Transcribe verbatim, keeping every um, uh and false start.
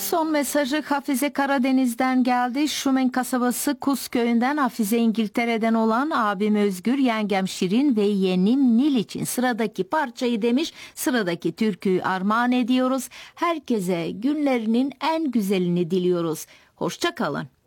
Son mesajı Hafize Karadeniz'den geldi. Şumen kasabası Kuz köyünden Hafize İngiltere'den olan abim Özgür, yengem Şirin ve yeğenim Nil için sıradaki parçayı demiş. Sıradaki türküyü armağan ediyoruz. Herkese günlerinin en güzelini diliyoruz. Hoşça kalın.